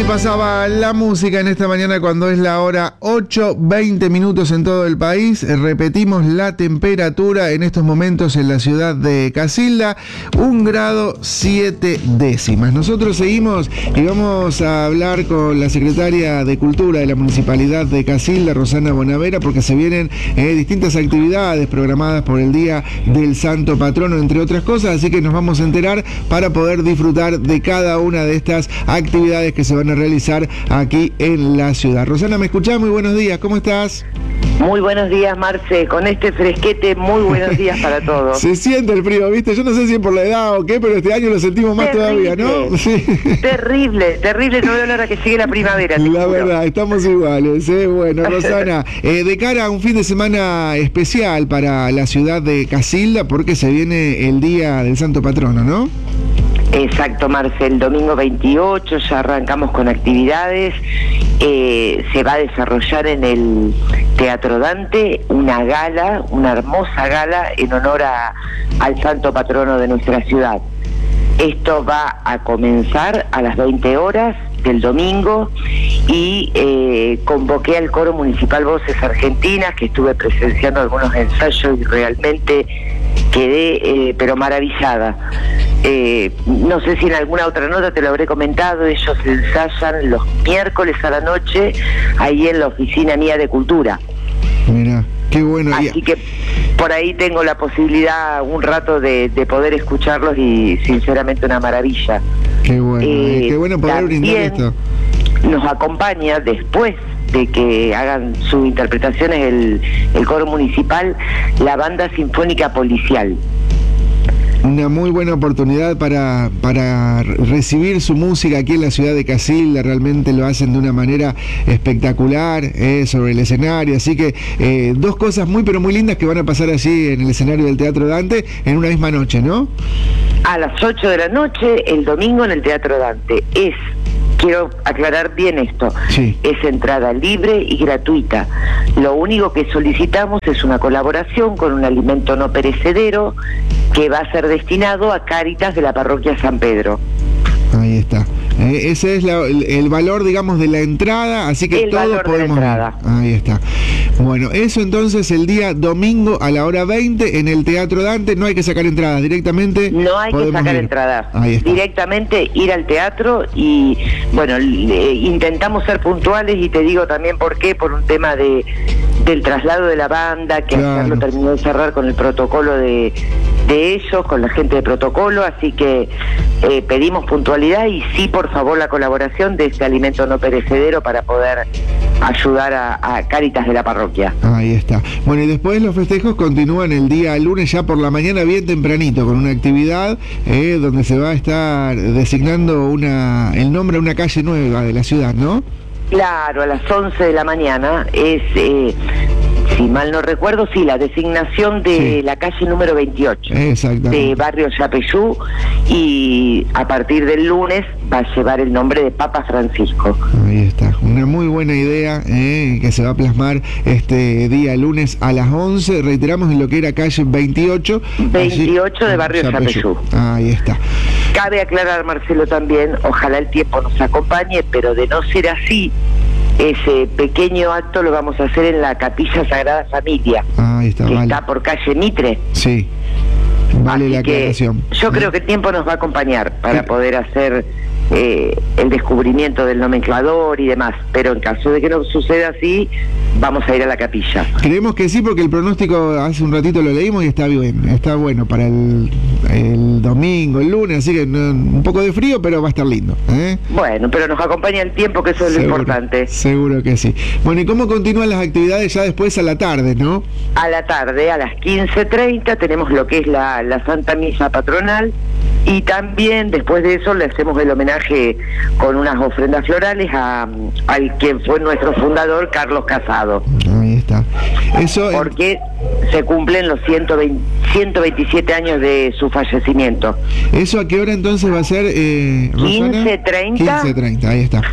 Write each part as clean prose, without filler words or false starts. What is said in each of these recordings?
pasaba la música en esta mañana cuando es la hora 8:20 minutos en todo el país. Repetimos la temperatura en estos momentos en la ciudad de Casilda, 1 grado 7 décimas. Nosotros seguimos y vamos a hablar con la secretaria de Cultura de la Municipalidad de Casilda, Rosana Bonavera, porque se vienen distintas actividades programadas por el Día del Santo Patrono, entre otras cosas, así que nos vamos a enterar para poder disfrutar de cada una de estas actividades que se van a realizar aquí en la ciudad. Rosana, ¿me escuchás? Muy buenos días, ¿cómo estás? Muy buenos días, Marce, con este fresquete, muy buenos días para todos. Se siente el frío, ¿viste? Yo no sé si es por la edad o qué, pero este año lo sentimos más todavía, ¿no? Sí. Terrible, no veo la hora que llegue la primavera. La verdad, estamos iguales, ¿eh? Bueno, Rosana, de cara a un fin de semana especial para la ciudad de Casilda, porque se viene el Día del Santo Patrono, ¿no? Exacto, Marce, el domingo 28 ya arrancamos con actividades. Se va a desarrollar en el Teatro Dante una gala, una hermosa gala en honor al Santo Patrono de nuestra ciudad. Esto va a comenzar a las 20 horas del domingo y convoqué al Coro Municipal Voces Argentinas, que estuve presenciando algunos ensayos y realmente quedé pero maravillada. No sé si en alguna otra nota te lo habré comentado, ellos ensayan los miércoles a la noche ahí en la oficina mía de Cultura. Mira, qué bueno. Así que por ahí tengo la posibilidad un rato de poder escucharlos y sinceramente una maravilla. Qué bueno, qué bueno poder brindar esto. Nos acompaña después de que hagan sus interpretaciones el coro municipal, la banda sinfónica policial. Una muy buena oportunidad para recibir su música aquí en la ciudad de Casilda. Realmente lo hacen de una manera espectacular sobre el escenario. Así que dos cosas muy pero muy lindas que van a pasar allí en el escenario del Teatro Dante en una misma noche, ¿no? A las 8 de la noche, el domingo en el Teatro Dante. Quiero aclarar bien esto, sí. Es entrada libre y gratuita. Lo único que solicitamos es una colaboración con un alimento no perecedero que va a ser destinado a Cáritas de la parroquia San Pedro. Ahí está. Ese es el valor, digamos, de la entrada, así que todos podemos ir. Ahí está. Bueno, eso entonces el día domingo a la hora 20 en el Teatro Dante. No hay que sacar entradas, directamente. No hay que sacar entradas. Directamente ir al teatro y, bueno, intentamos ser puntuales y te digo también por qué, por un tema del traslado de la banda, que ayer lo terminó de cerrar con el protocolo de ellos, con la gente de protocolo, así que pedimos puntualidad y sí, por favor, la colaboración de este alimento no perecedero para poder ayudar a Cáritas de la parroquia. Ahí está. Bueno, y después los festejos continúan el día lunes ya por la mañana bien tempranito, con una actividad donde se va a estar designando el nombre a una calle nueva de la ciudad, ¿no? Claro, a las 11 de la mañana es... si mal no recuerdo, sí, la designación de la calle número 28 de barrio Yapeyú, y a partir del lunes va a llevar el nombre de Papa Francisco. Ahí está, una muy buena idea que se va a plasmar este día lunes a las 11, reiteramos, en lo que era calle 28 allí, de barrio Yapeyú. Ahí está. Cabe aclarar, Marcelo, también, ojalá el tiempo nos acompañe, pero de no ser así, ese pequeño acto lo vamos a hacer en la Capilla Sagrada Familia, que está por calle Mitre. Sí, vale la aclaración. Yo creo que el tiempo nos va a acompañar para poder hacer el descubrimiento del nomenclador y demás, pero en caso de que no suceda así, vamos a ir a la capilla. Creemos que sí, porque el pronóstico hace un ratito lo leímos y está bien, está bueno para el domingo, el lunes, así que un poco de frío, pero va a estar lindo. Bueno, pero nos acompaña el tiempo, que eso es lo importante. Seguro que sí. Bueno, ¿y cómo continúan las actividades ya después a la tarde, no? A la tarde, a las 15:30, tenemos lo que es la Santa Misa Patronal, y también después de eso le hacemos el homenaje con unas ofrendas florales al que fue nuestro fundador, Carlos Casado. Ahí está. Eso porque se cumplen los 127 años de su fallecimiento. ¿Eso a qué hora entonces va a ser, Rosana? 15:30. 15:30, ahí está.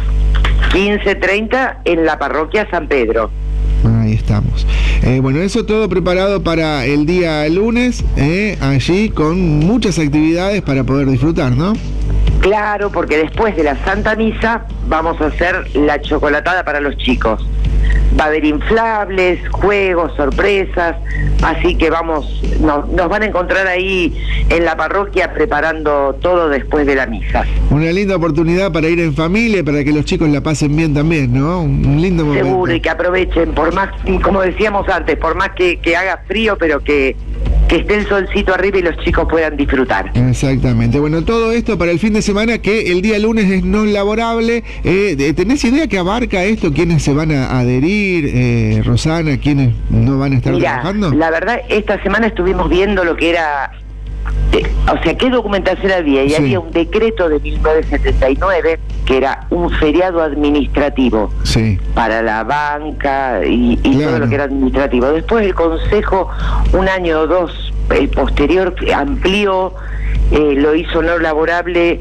15:30 en la parroquia San Pedro. Ahí estamos. Bueno, eso todo preparado para el día lunes, allí con muchas actividades para poder disfrutar, ¿no? Claro, porque después de la Santa Misa vamos a hacer la chocolatada para los chicos. Va a haber inflables, juegos, sorpresas, así que nos van a encontrar ahí en la parroquia preparando todo después de la misa. Una linda oportunidad para ir en familia, para que los chicos la pasen bien también, ¿no? Un lindo momento. Seguro, y que aprovechen, por más, como decíamos antes, por más que haga frío, pero que esté el solcito arriba y los chicos puedan disfrutar. Exactamente. Bueno, todo esto para el fin de semana, que el día lunes es no laborable. ¿Tenés idea que abarca esto? ¿Quiénes se van a adherir, Rosana? ¿Quiénes no van a estar trabajando? La verdad, esta semana estuvimos viendo lo que era, o sea, qué documentación había, y había un decreto de 1979 que era un feriado administrativo para la banca y todo lo que era administrativo. Después el Consejo, un año o dos posterior, amplió, lo hizo no laborable.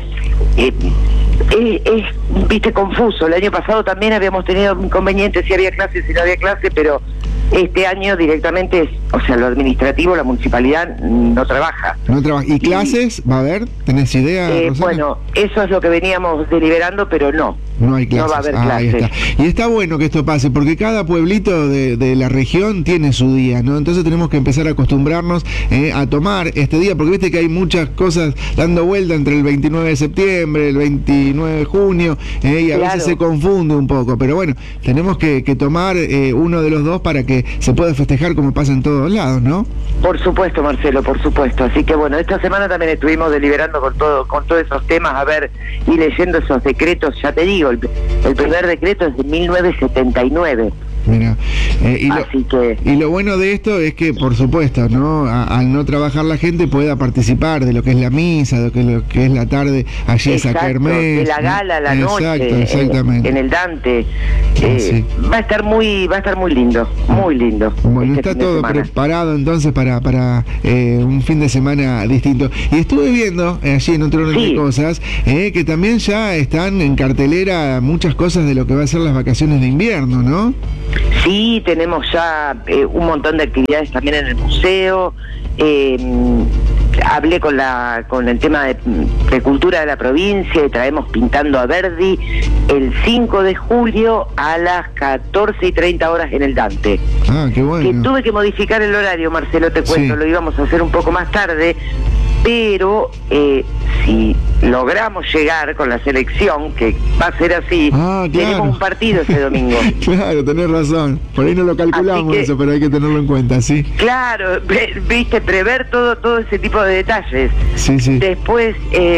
Viste, confuso. El año pasado también habíamos tenido inconvenientes, si había clases, si no había clases, pero este año directamente, o sea, lo administrativo, la municipalidad no trabaja. No trabaja. ¿Y clases va a haber? ¿Tenés idea, Rosana? Bueno, eso es lo que veníamos deliberando, pero no. No hay clases. No va a haber clases. Ahí está. Y está bueno que esto pase, porque cada pueblito de la región tiene su día, ¿no? Entonces tenemos que empezar a acostumbrarnos a tomar este día, porque viste que hay muchas cosas dando vuelta entre el 29 de septiembre, el 29 de junio, y a veces se confunde un poco, pero bueno, tenemos que tomar uno de los dos para que se pueda festejar como pasa en todos lados, ¿no? Por supuesto, Marcelo, por supuesto. Así que bueno, esta semana también estuvimos deliberando con todos esos temas, a ver, y leyendo esos decretos. Ya te digo, el primer decreto es de 1979. Mira, y lo bueno de esto es que, por supuesto, ¿no? Al no trabajar la gente pueda participar de lo que es la misa, de lo que es la tarde allí esa kermés, de la gala, la noche, exactamente. En el Dante. Va a estar muy lindo, muy lindo. Bueno, está todo preparado entonces para un fin de semana distinto. Y estuve viendo allí en otro orden de cosas que también ya están en cartelera muchas cosas de lo que va a ser las vacaciones de invierno, ¿no? Sí, tenemos ya un montón de actividades también en el museo. Hablé con el tema de cultura de la provincia y traemos Pintando a Verdi el 5 de julio a las 14:30 en el Dante. Ah, qué bueno. Que tuve que modificar el horario, Marcelo, te cuento, lo íbamos a hacer un poco más tarde, pero si logramos llegar con la selección, que va a ser así, tenemos un partido ese domingo. Claro, tenés razón. Por ahí no lo calculamos eso, pero hay que tenerlo en cuenta, sí. Claro, viste, prever todo ese tipo de detalles. Sí. Después,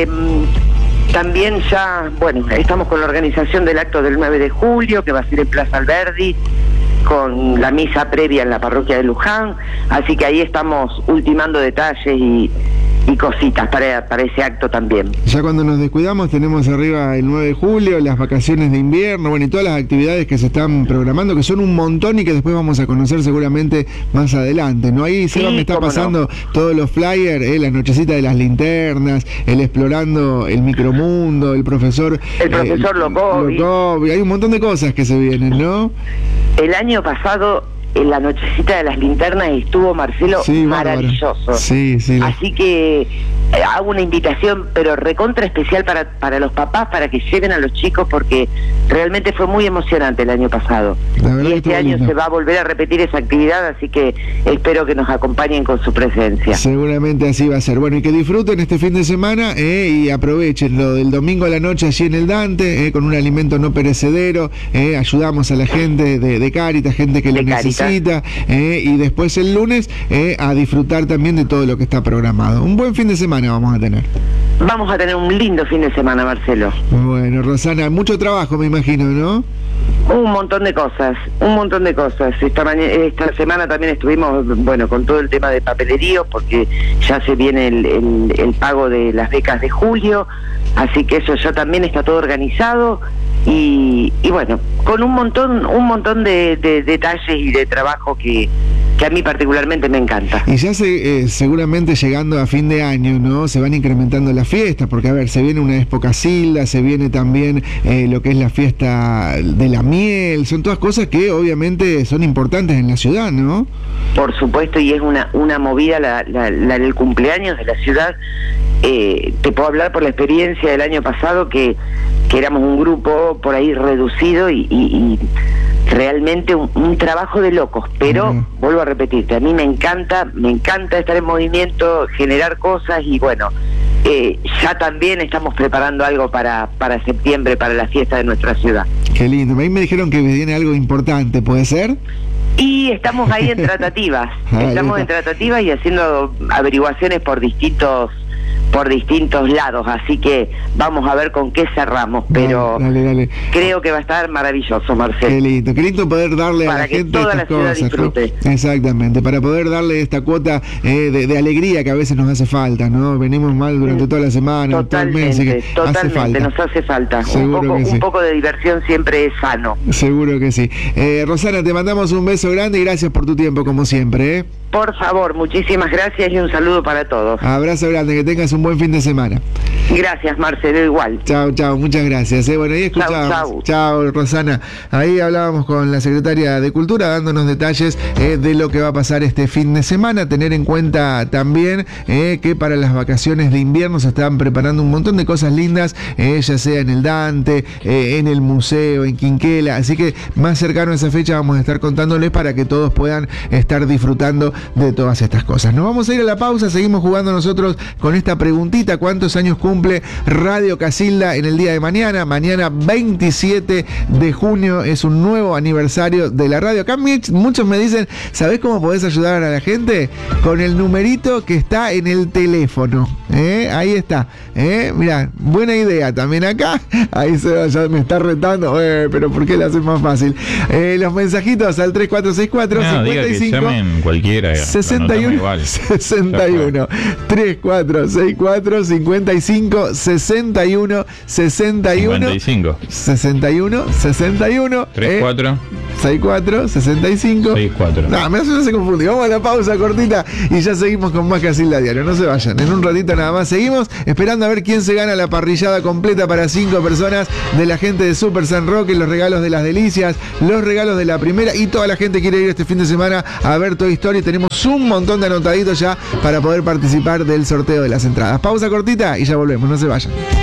también ya, bueno, estamos con la organización del acto del 9 de julio, que va a ser en Plaza Alberdi, con la misa previa en la parroquia de Luján, así que ahí estamos ultimando detalles y cositas para ese acto también. Ya cuando nos descuidamos tenemos arriba el 9 de julio, las vacaciones de invierno, bueno, y todas las actividades que se están programando, que son un montón y que después vamos a conocer seguramente más adelante, ¿no? Ahí Seba me está pasando todos los flyers, la nochecita de las linternas, el explorando el micromundo, el profesor Locovi, hay un montón de cosas que se vienen, ¿no? El año pasado en la nochecita de las linternas estuvo, Marcelo, maravilloso. Sí. Así que hago una invitación, pero recontra especial para los papás, para que lleven a los chicos, porque realmente fue muy emocionante el año pasado. Y este año se va a volver a repetir esa actividad, así que espero que nos acompañen con su presencia. Seguramente así va a ser. Bueno, y que disfruten este fin de semana y aprovechen lo del domingo a la noche allí en el Dante, con un alimento no perecedero, ayudamos a la gente de Cáritas, gente que lo necesita. Y después el lunes a disfrutar también de todo lo que está programado. Un buen fin de semana vamos a tener. Vamos a tener un lindo fin de semana, Marcelo. Bueno, Rosana, mucho trabajo me imagino, ¿no? Un montón de cosas. Esta semana también estuvimos, bueno, con todo el tema de papelerío, porque ya se viene el pago de las becas de julio, así que eso ya también está todo organizado. Y bueno, con un montón de detalles y de trabajo que a mí particularmente me encanta. Y ya seguramente llegando a fin de año, ¿no? Se van incrementando las fiestas, porque a ver, se viene una Época Silda, se viene también lo que es la fiesta de la miel, son todas cosas que obviamente son importantes en la ciudad, ¿no? Por supuesto, y es una movida la del cumpleaños de la ciudad, te puedo hablar por la experiencia del año pasado que éramos un grupo por ahí reducido y realmente un trabajo de locos, pero vuelvo a repetirte, a mí me encanta estar en movimiento, generar cosas y bueno, ya también estamos preparando algo para septiembre, para la fiesta de nuestra ciudad. Qué lindo, a mí me dijeron que viene algo importante, ¿puede ser? Y estamos ahí en tratativas, y haciendo averiguaciones por distintos lados, así que vamos a ver con qué cerramos, pero dale. Creo que va a estar maravilloso, Marcelo. Qué lindo poder darle a la gente toda estas la ciudad cosas, disfrute. ¿no? Exactamente, para poder darle esta cuota de alegría que a veces nos hace falta, ¿no? Venimos mal durante toda la semana, todo el mes, totalmente, nos hace falta. Un poco de diversión siempre es sano. Seguro que sí. Rosana, te mandamos un beso grande y gracias por tu tiempo, como siempre. Por favor, muchísimas gracias y un saludo para todos. Abrazo grande, que tengas un buen fin de semana. Gracias, Marcelo, igual. Chao, muchas gracias. Bueno, ahí escuchábamos. Chao, Rosana. Ahí hablábamos con la secretaria de Cultura dándonos detalles de lo que va a pasar este fin de semana. Tener en cuenta también que para las vacaciones de invierno se están preparando un montón de cosas lindas, ya sea en el Dante, en el museo, en Quinquela. Así que más cercano a esa fecha vamos a estar contándoles para que todos puedan estar disfrutando de todas estas cosas. Nos vamos a ir a la pausa, seguimos jugando nosotros con esta preguntita: ¿cuántos años cumple Radio Casilda en el día de mañana? Mañana 27 de junio es un nuevo aniversario de la radio. Acá muchos me dicen, ¿sabés cómo podés ayudar a la gente? Con el numerito que está en el teléfono. Ahí está. Mirá, buena idea también acá. Ahí ya me está retando, pero ¿por qué lo haces más fácil? Los mensajitos al 3464 55 diga que llamen cualquiera. 61 3464 55 61 34 64 65 64. No, me hace confundir. Vamos a la pausa cortita y ya seguimos con más Casilda Diario. No se vayan, en un ratito nada más seguimos esperando a ver quién se gana la parrillada completa para 5 personas de la gente de Super San Roque, los regalos de las delicias, los regalos de la primera, y toda la gente quiere ir este fin de semana a ver Toy Story. Tenemos un montón de anotaditos ya para poder participar del sorteo de las entradas. Pausa cortita y ya volvemos, no se vayan.